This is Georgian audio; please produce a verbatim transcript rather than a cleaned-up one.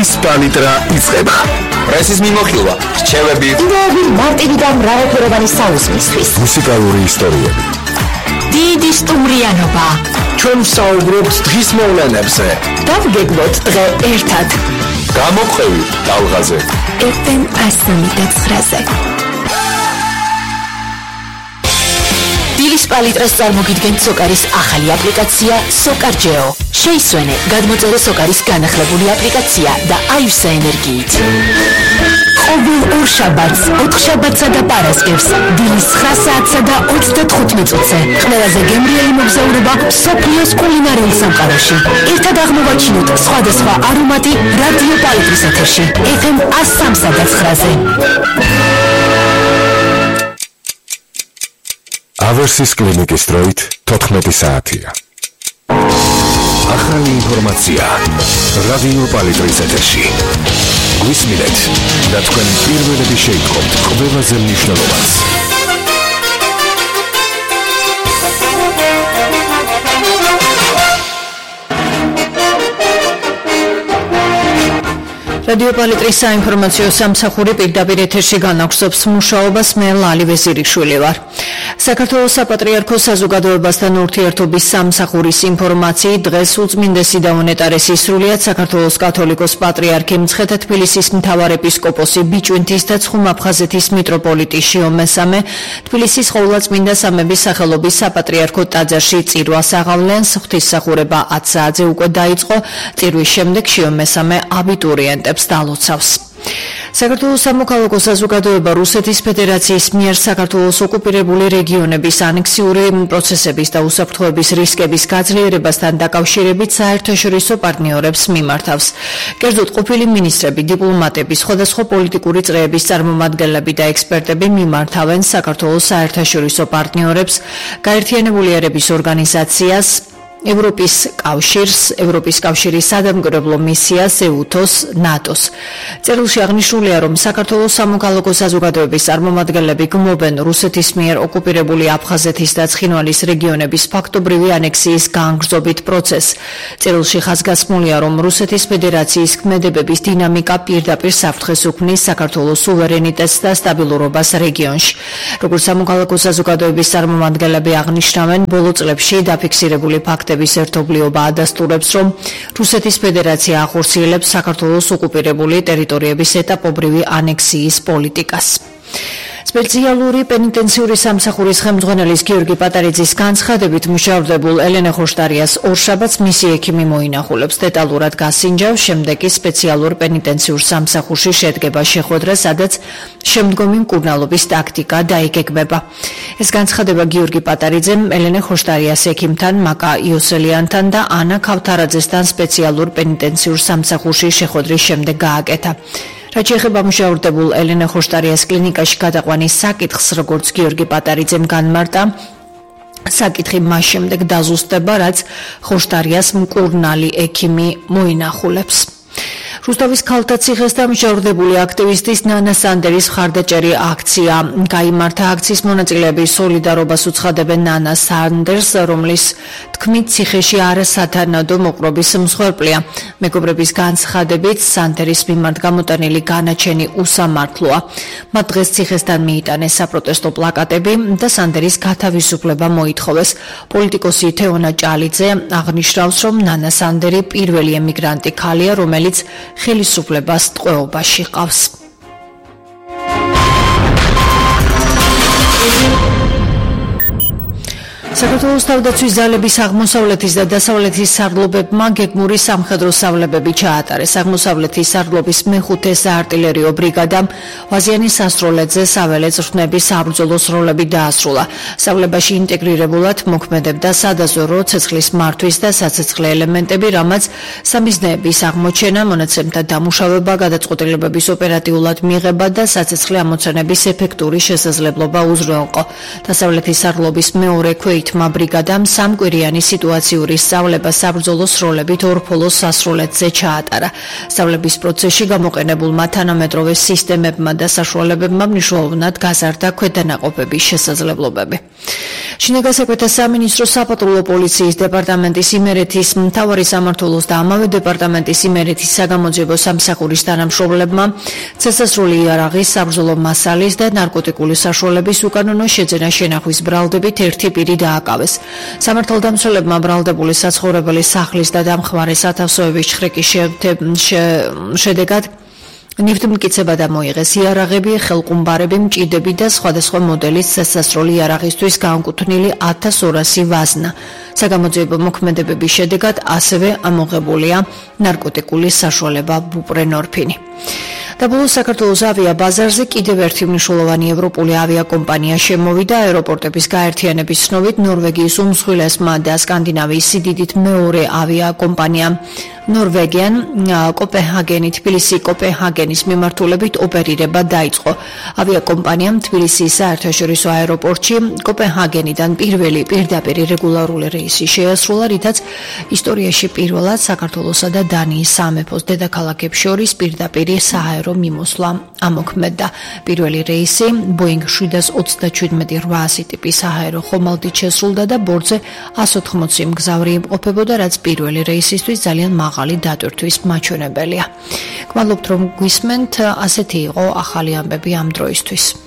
დილის პალიტრა იწყება. პრესის მიმოხილვა, რჩევები, იდეები მარტივი და მრავალფეროვანი საუზმისთვის. მუსიკალური ისტორიები. დიდი სტუმრიანობა. ჩვენ ვსაუბრობთ დღის მოვლენებზე. დავგეგმოთ დღე ერთად. გამოყვევი ტალღაზე. ეფ ემ εκατო ცხრაზე. დილის პალიტრას წარმოგიდგენთ სოკარის ახალი აპლიკაცია სოკარჯეო. შეისვენე გადმოწერე სოკარის განახლებული აპლიკაცია და აივსა ენერგიით. ყოველ ორ შაბათს, ოთხ შაბათსა და პარასკევს, დილის ცხრა საათსა და ოცდათხუთმეტ წუთზე, ყველაზე გემრიელი მოგზაურობა მსოფლიოს კულინარიულ სამყაროში. ერთად აღმოვაჩინოთ სხვადასხვა არომატი რადიო პალიტრის ეთერში, ეფ ემ εκατო სამსა და ცხრაზე. ავერსის კლინიკის დროით თოთხმეტი საათია. ახალი ინფორმაცია რადიო პალიტრის ეთერში. გვისმინეთ და თქვენ პირველები შეიტყობთ ყველაზე მნიშვნელოვანს. რადიო პალიტრის საინფორმაციო სამსახური პირდაპირ ეთერში განაგრძობს მუშაობას. მე ლალი ვეზირიშვილი ვარ. საქართველოს საპატრიარქო საზოგადოებასთან ურთიერთობის სამსახურის ინფორმაციით დღეს უწმინდესი და უნეტარესი სრულიად საქართველოს კათოლიკოს პატრიარქი მცხეთა თბილისის მთავარ ეპისკოპოსი ბიჭვინთის და ცხუმ-აფხაზეთის მიტროპოლიტი შიო მესამე თბილისის ყოვლადწმინდა სამების სახელობის საპატრიარქო ტაძარში წირვას აღავლენ. ღვთისმსახურება ათ საათზე უკვე დაიწყო. წირვის შემდეგ შიო მესამე აბიტურიენტებს დალოცავს. საქართველოს სამოქალაქო საზოგადოება რუსეთის ფედერაციის მიერ საქართველოს ოკუპირებული რეგიონების ანექსიური პროცესების და უსაფრთხოების რისკების გაძლიერებასთან დაკავშირებით საერთაშორისო პარტნიორებს მიმართავს. კერძოდ ყოფილი მინისტრები, დიპლომატები, სხვადასხვა პოლიტიკური წრეების წარმომადგენლები და ექსპერტები მიმართავენ საქართველოს საერთაშორისო პარტნიორებს, გაერთიანებული ერების ორგანიზაციას, ევროპის კავშირს, ევროპის კავშირის სადამკვირვებლო მისიას, ეუთოს, ნატოს. წერილში აღნიშნულია, რომ საქართველოს სამოქალაქო საზოგადოების წარმომადგენლები გმობენ რუსეთის მიერ ოკუპირებული აფხაზეთის და ცხინვალის რეგიონების ფაქტობრივი ანექსიის გაანგრძობით პროცესს. წერილში ხაზგასმულია, რომ რუსეთის ფედერაციის ქმედებების დინამიკა პირდაპირ საფრთხეს უქმნის საქართველოს სუვერენიტეტს და სტაბილურობას რეგიონში. როგორც სამოქალაქო საზოგადოების წარმომადგენლები აღნიშნავენ, ბოლო წლებში დაფიქსირებული ფაქტები ერთობლიობა ადასტურებს, რომ რუსეთის ფედერაცია ახორციელებს საქართველოს ოკუპირებული ტერიტორიების ეტაპობრივი ანექსიის პოლიტიკას. სპეციალური პენიტენციური სამსახურის ხელმძღვანელის გიორგი პატარიძის განცხადებით, მუშავრდებულ ელენე ხოშტარიას ორშაბათს მისი ექიმი მოინახულებს. დეტალურად გასინჯავს, შემდეგ კი სპეციალურ პენიტენციურ სამსახურში შედგება შეხვედრა, სადაც შემდგომი მკურნალობის ტაქტიკა დაიგეგმება. ეს განცხადება გიორგი პატარიძემ ელენე ხოშტარიას ექიმთან, მაკა იოსელიანთან და ანა ქავთარაძესთან სპეციალურ პენიტენციურ სამსახურში შეხვედრის შემდეგ გააკეთა. რაც შეეხება მუშავრდებულ ელენე ხოშტარიას კლინიკაში გადაყვანის საკითხს, როგორც გიორგი პატარიძემ განმარტა, საკითხი მას შემდეგ დაზუსტება, რაც ხოშტარიას მკურნალი ექიმი მოინახულებს. რუსთავის ქალთა ციხესთან მშევრდებული აქტივისტის ნანა სანდერის მხარდაჭერი აქცია გაიმართა. აქციის მონაწილეები სოლიდარობას უცხადებენ ნანა სანდერს, რომლის თქმით ციხეში არასათანადო მოყრობის მსხვერპლია. მეგობრების განცხადებით, სანდერის მიმართ გამოტანილი განაჩენი უსამართლოა. მათ დღეს ციხესთან მიიტანეს საპროტესტო პლაკატები და სანდერის გათავისუფლება მოითხოვეს. პოლიტიკოსი თეონა ჭალიძე აღნიშნავს, რომ ნანა სანდერი პირველი ემიგრანტი ქალია, რომელიც ხელისუფლებას ტყვეობაში ყავს. საქართველოს თავდაცვის ძალების აღმოსავლეთის და დასავლეთის სარდლობებმა გეგმური სამხედრო სწავლებები ჩაატარეს. აღმოსავლეთის სარდლობის მეხუთე საარტილერიო ბრიგადამ ვაზიანის სასროლედზე საველე ზრუნების საბრძოლო სროლები დაასრულა. სწავლებაში ინტეგრირებულად მოქმედებდა სადაზვერო ცეცხლის მართვის და საცეცხლე ელემენტები, რამაც სამიზნეების აღმოჩენა, მონაცემთა დამუშავება, გადაწყვეტილებების ოპერატიულად მიღება და საცეცხლე ამოცანების ეფექტური შესაძლებლობა უზრუნველყო. დასავლეთის სარდლობის მეორე ქვეით რითმა ბრიგადამ სამკვირიანი სიტუაციური სწავლება საბრძოლო სროლებით ორფოლოს სასროლეთზე ჩაატარა. სწავლების პროცესში გამოყენებულმა თანამედროვე სისტემებმა და საშუალებებმა მნიშვნელოვნად გაზარდა ქვედანაყოფების შესაძლებლობები. შინაგან საქმეთა სამინისტროს საპატრულო პოლიციის დეპარტამენტის იმერეთის მთავარი სამმართველოს და ამავე დეპარტამენტის იმერეთის საგამოძიებო სამსახურის თანამშრომლებმა ცეცხლსასროლი იარაღის, საბრძოლო მასალის და ნარკოტიკული საშუალების უკანონო შეძენა შენახვის ბრალდებით ერთი პირი დააკავეს. სამართალდამცველებმა ბრალდებული საცხოვრებელი სახლის და დამხმარე სათავსოების ჩხრეკის შედეგად ნივთმტკიცება მოიღეს. იარაღები, ხელყუმბარები, მჭიდები და სხვადასხვა მოდელის ცეცხლსასროლი იარაღისთვის განკუთვნილი ათას ორასი ვაზნა. საგამოძიებო მოქმედებების შედეგად ასევე ამოღებულია ნარკოტიკული საშუალება ბუპრენორფინი. დაბოლოს საქართველოს ავიაბაზარზე კიდევ ერთი მნიშვნელოვანი ევროპული ავიაკომპანია შემოვიდა. აეროპორტების გაერთიანების ცნობით ნორვეგიის უმსხვილესმა და სკანდინავიის სიდიდით მეორე ავიაკომპანია ნორვეგიან კოპენჰაგენი თბილისი კოპენჰაგენის მიმართულებით ოპერირება დაიწყო. ავიაკომპანიამ თბილისის საერთაშორისო აეროპორტში კოპენჰაგენიდან პირველი პირდაპირ რეგულარული რეისი შეასრულა, რითაც ისტორიაში პირველად საქართველოსა და დანიის სამეფოს დედაქალაქებს შორის პირდაპირ სააერო მიმოსვლა ამოქმედდა. პირველი რეისი ბოინგ შვიდას ოცდაჩვიდმეტი რვაასი ტიპის სააერო ხომალდით შესრულდა და ბორტზე ასი ოცდაოთხი მგზავრი იმყოფებოდა, რაც პირველი რეისისთვის ძალიან მაღალი დატვირთვის მაჩვენებელია. გმადლობთ რომ გვისმენთ, ასეთი იყო ახალი ამბები ამ დროისთვის.